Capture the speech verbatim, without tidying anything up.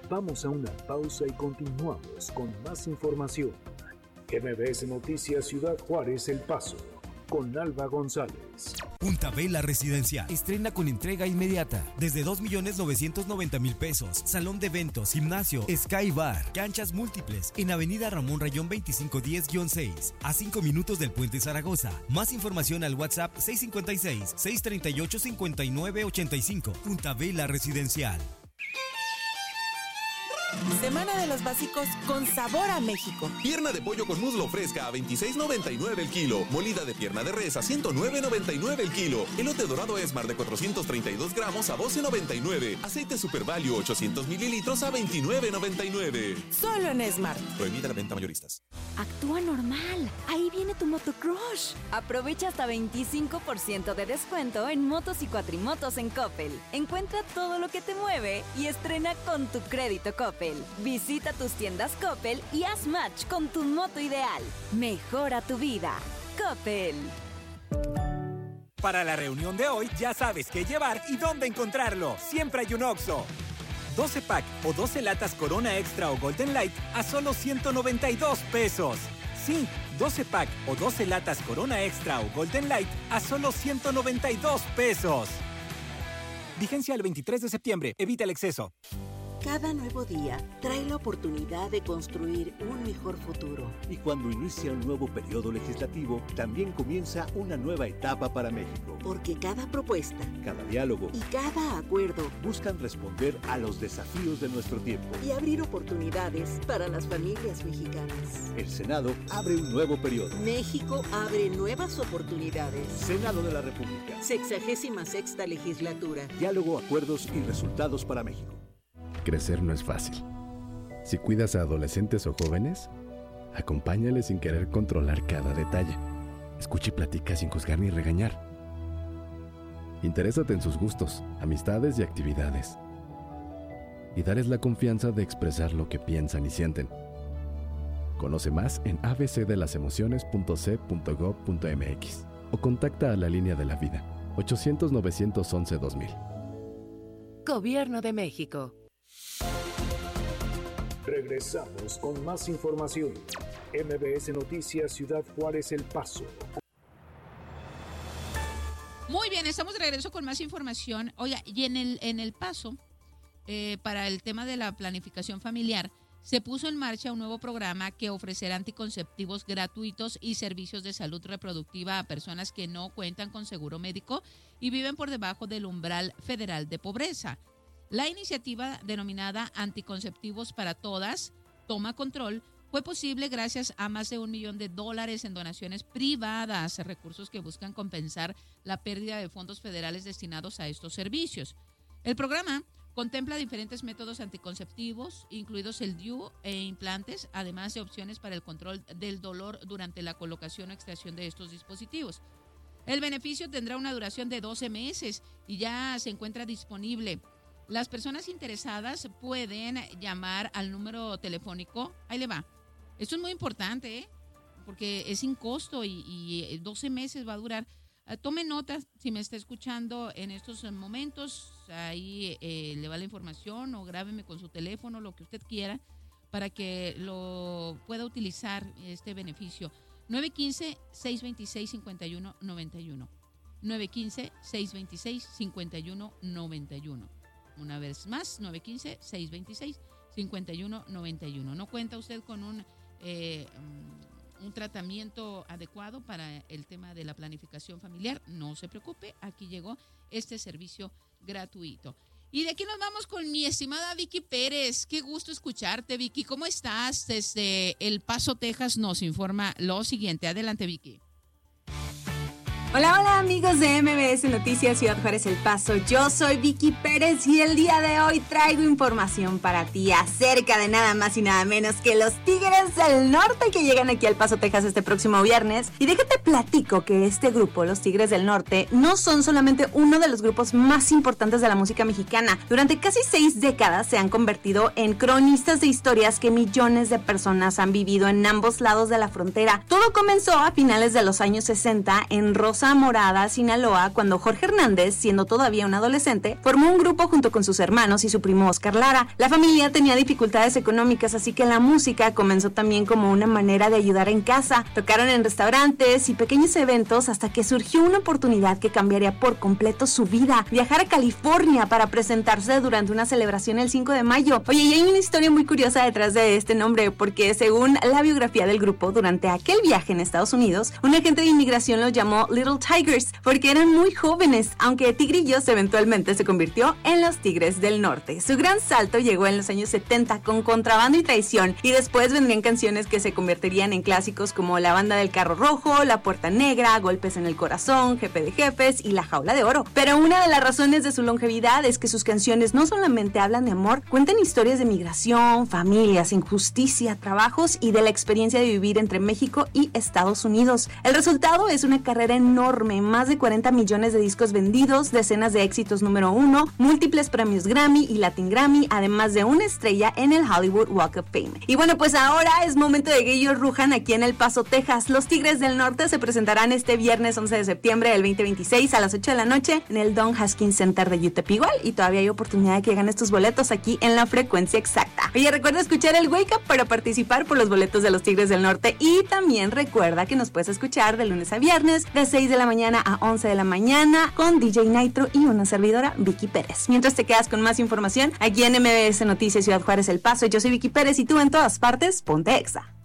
Vamos a una pausa y continuamos con más información. M B S Noticias Ciudad Juárez El Paso, con Alba González. Punta Vela Residencial estrena con entrega inmediata desde dos millones novecientos noventa mil pesos. Salón de eventos, gimnasio, Sky Bar, canchas múltiples en Avenida Ramón Rayón veinticinco diez guión seis, a cinco minutos del Puente Zaragoza. Más información al WhatsApp seis cinco seis, seis tres ocho, cinco nueve ocho cinco. Punta Vela Residencial. Semana de los básicos con sabor a México. Pierna de pollo con muslo fresca a veintiséis noventa y nueve el kilo. Molida de pierna de res a ciento nueve noventa y nueve el kilo. Elote dorado Esmar de cuatrocientos treinta y dos gramos a doce noventa y nueve. Aceite Super Value ochocientos mililitros a veintinueve noventa y nueve. Solo en Esmar. Prohibida la venta mayoristas. Actúa normal. Ahí viene tu motocrush. Aprovecha hasta veinticinco por ciento de descuento en motos y cuatrimotos en Coppel. Encuentra todo lo que te mueve y estrena con tu crédito Coppel. Visita tus tiendas Coppel y haz match con tu moto ideal. Mejora tu vida. Coppel. Para la reunión de hoy ya sabes qué llevar y dónde encontrarlo. Siempre hay un Oxxo. doce pack o doce latas Corona Extra o Golden Light a solo ciento noventa y dos pesos. Sí, doce pack o doce latas Corona Extra o Golden Light a solo ciento noventa y dos pesos. Vigencia el veintitrés de septiembre. Evita el exceso. Cada nuevo día trae la oportunidad de construir un mejor futuro. Y cuando inicia un nuevo periodo legislativo, también comienza una nueva etapa para México. Porque cada propuesta, cada diálogo y cada acuerdo buscan responder a los desafíos de nuestro tiempo y abrir oportunidades para las familias mexicanas. El Senado abre un nuevo periodo. México abre nuevas oportunidades. Senado de la República. Sexagésima sexta legislatura. Diálogo, acuerdos y resultados para México. Crecer no es fácil. Si cuidas a adolescentes o jóvenes, acompáñales sin querer controlar cada detalle. Escucha y platica sin juzgar ni regañar. Interésate en sus gustos, amistades y actividades. Y darles la confianza de expresar lo que piensan y sienten. Conoce más en a b c de las emociones punto c punto gob punto m x o contacta a la Línea de la Vida ochocientos, novecientos once, dos mil. Gobierno de México. Regresamos con más información. M B S Noticias Ciudad Juárez El Paso. Muy bien, estamos de regreso con más información. Oiga, y en el, en el Paso, eh, para el tema de la planificación familiar, se puso en marcha un nuevo programa que ofrecerá anticonceptivos gratuitos y servicios de salud reproductiva a personas que no cuentan con seguro médico y viven por debajo del umbral federal de pobreza. La iniciativa denominada Anticonceptivos para Todas, Toma Control, fue posible gracias a más de un millón de dólares en donaciones privadas, recursos que buscan compensar la pérdida de fondos federales destinados a estos servicios. El programa contempla diferentes métodos anticonceptivos, incluidos el D I U e implantes, además de opciones para el control del dolor durante la colocación o extracción de estos dispositivos. El beneficio tendrá una duración de doce meses y ya se encuentra disponible. Las personas interesadas pueden llamar al número telefónico. Ahí le va. Esto es muy importante, ¿eh? Porque es sin costo y, y doce meses va a durar. Uh, tome nota si me está escuchando en estos momentos. Ahí eh, le va la información o grábeme con su teléfono, lo que usted quiera, para que lo pueda utilizar este beneficio. nueve uno cinco, seis dos seis, cinco uno nueve uno. nueve uno cinco, seis dos seis, cinco uno nueve uno. Una vez más, nueve uno cinco, seis dos seis, cinco uno nueve uno. ¿No cuenta usted con un, eh, un tratamiento adecuado para el tema de la planificación familiar? No se preocupe, aquí llegó este servicio gratuito. Y de aquí nos vamos con mi estimada Vicky Pérez. Qué gusto escucharte, Vicky. ¿Cómo estás? Desde El Paso, Texas, nos informa lo siguiente. Adelante, Vicky. Hola, hola amigos de M B S Noticias Ciudad Juárez El Paso, yo soy Vicky Pérez y el día de hoy traigo información para ti acerca de nada más y nada menos que los Tigres del Norte que llegan aquí al Paso, Texas este próximo viernes. Y déjate platico que este grupo, los Tigres del Norte, no son solamente uno de los grupos más importantes de la música mexicana. Durante casi seis décadas se han convertido en cronistas de historias que millones de personas han vivido en ambos lados de la frontera. Todo comenzó a finales de los años sesenta en Rosa Reynosa, Morada, Sinaloa, cuando Jorge Hernández, siendo todavía un adolescente, formó un grupo junto con sus hermanos y su primo Oscar Lara. La familia tenía dificultades económicas, así que la música comenzó también como una manera de ayudar en casa. Tocaron en restaurantes y pequeños eventos hasta que surgió una oportunidad que cambiaría por completo su vida: viajar a California para presentarse durante una celebración el cinco de mayo. Oye, y hay una historia muy curiosa detrás de este nombre, porque según la biografía del grupo, durante aquel viaje en Estados Unidos, un agente de inmigración los llamó Little Tigers porque eran muy jóvenes, aunque Tigrillos eventualmente se convirtió en los Tigres del Norte. Su gran salto llegó en los años setenta con Contrabando y Traición, y después vendrían canciones que se convertirían en clásicos como La Banda del Carro Rojo, La Puerta Negra, Golpes en el Corazón, Jefe de Jefes y La Jaula de Oro. Pero una de las razones de su longevidad es que sus canciones no solamente hablan de amor, cuentan historias de migración, familias, injusticia, trabajos y de la experiencia de vivir entre México y Estados Unidos. El resultado es una carrera enorme, más de cuarenta millones de discos vendidos, decenas de éxitos número uno, múltiples premios Grammy y Latin Grammy, además de una estrella en el Hollywood Walk of Fame. Y bueno, pues ahora es momento de que ellos rujan aquí en El Paso, Texas. Los Tigres del Norte se presentarán este viernes once de septiembre del veinte veintiséis a las ocho de la noche en el Don Haskins Center de Utepigual, y todavía hay oportunidad de que ganes tus boletos aquí en La Frecuencia Exacta. Oye, recuerda escuchar el Wake Up para participar por los boletos de los Tigres del Norte, y también recuerda que nos puedes escuchar de lunes a viernes de seis de la mañana a once de la mañana con D J Nitro y una servidora, Vicky Pérez. Mientras te quedas con más información aquí en M B S Noticias Ciudad Juárez El Paso, yo soy Vicky Pérez y tú en todas partes, ponte Exa.